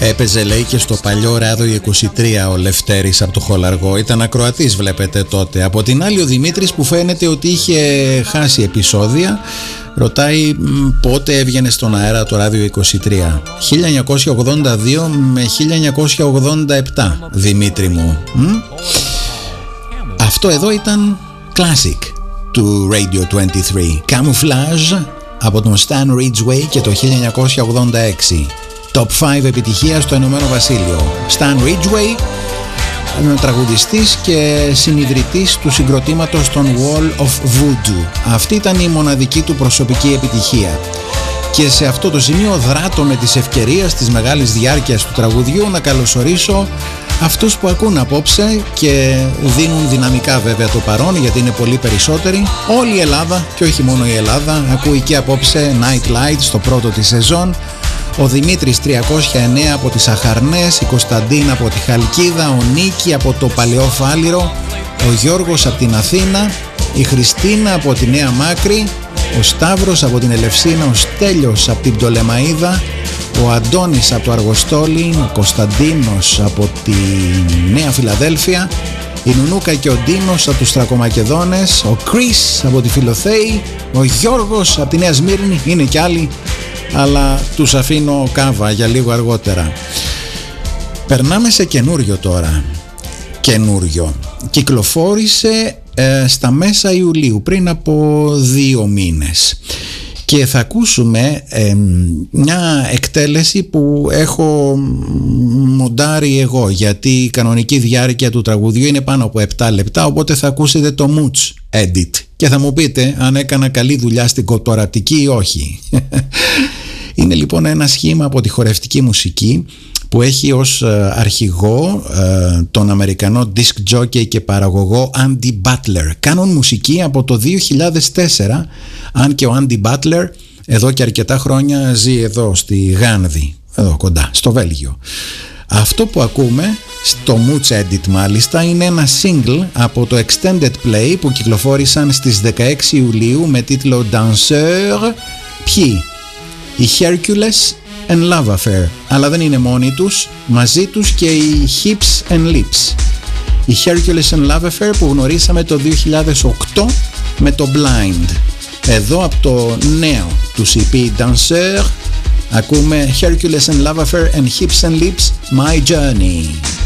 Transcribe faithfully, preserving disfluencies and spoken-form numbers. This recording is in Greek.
Έπαιζε λέει και στο παλιό ράδιο είκοσι τρία ο Λευτέρης από το Χολαργό. Ήταν ακροατής βλέπετε τότε. Από την άλλη ο Δημήτρης που φαίνεται ότι είχε χάσει επεισόδια ρωτάει πότε έβγαινε στον αέρα το ράδιο είκοσι τρία. χίλια εννιακόσια ογδόντα δύο με χίλια εννιακόσια ογδόντα επτά, Δημήτρη μου. Μ? Αυτό εδώ ήταν Classic του Radio είκοσι τρία. Camouflage από τον Stan Ridgway και το χίλια εννιακόσια ογδόντα έξι. Top πέντε επιτυχία στο Ηνωμένο Βασίλειο. Stan Ridgway, τραγουδιστής και συνιδρυτής του συγκροτήματος των Wall of Voodoo. Αυτή ήταν η μοναδική του προσωπική επιτυχία. Και σε αυτό το σημείο δράτω με τις ευκαιρίες της μεγάλης διάρκειας του τραγουδιού να καλωσορίσω αυτούς που ακούν απόψε και δίνουν δυναμικά βέβαια το παρόν, γιατί είναι πολύ περισσότεροι. Όλη η Ελλάδα και όχι μόνο η Ελλάδα ακούει και απόψε Night Light στο πρώτο της σεζόν. Ο Δημήτρης τριακόσια εννέα από τις Αχαρνές, η Κωνσταντίνα από τη Χαλκίδα, ο Νίκη από το Παλαιό Φάληρο, ο Γιώργος από την Αθήνα, η Χριστίνα από τη Νέα Μάκρη, ο Σταύρος από την Ελευσίνα, ο Στέλιος από την Πτολεμαΐδα, ο Αντώνης από το Αργοστόλι, ο Κωνσταντίνος από τη Νέα Φιλαδέλφια, η Νουνούκα και ο Ντίνος από τους Στρακομακεδόνες, ο Κρίς από τη Φιλοθέη, ο Γιώργος από τη Νέα Σμύρνη, είναι κι άλλοι, αλλά τους αφήνω κάβα για λίγο αργότερα. Περνάμε σε καινούριο τώρα. Καινούριο. Κυκλοφόρησε ε, στα μέσα Ιουλίου, πριν από δύο μήνες. Και θα ακούσουμε ε, μια εκτέλεση που έχω μοντάρει εγώ, γιατί η κανονική διάρκεια του τραγουδιού είναι πάνω από επτά λεπτά, οπότε θα ακούσετε το Mooch Edit και θα μου πείτε αν έκανα καλή δουλειά στην κοτορατική ή όχι. Είναι λοιπόν ένα σχήμα από τη χορευτική μουσική που έχει ως αρχηγό ε, τον Αμερικανό disc jockey και παραγωγό Andy Butler. Κάνουν μουσική από το δύο χιλιάδες τέσσερα, αν και ο Andy Butler εδώ και αρκετά χρόνια ζει εδώ στη Γάνδη, εδώ κοντά, στο Βέλγιο. Αυτό που ακούμε στο Mooch Edit μάλιστα είναι ένα single από το Extended Play που κυκλοφόρησαν στις δεκαέξι Ιουλίου με τίτλο Danseur. Ποιοι? Οι Hercules and Love Affair, αλλά δεν είναι μόνοι τους, μαζί τους και οι Hips and Lips. Οι Hercules and Love Affair που γνωρίσαμε το δύο χιλιάδες οκτώ με το Blind. Εδώ από το νέο του σι πι Danseur ακούμε Hercules and Love Affair and Hips and Lips, My Journey.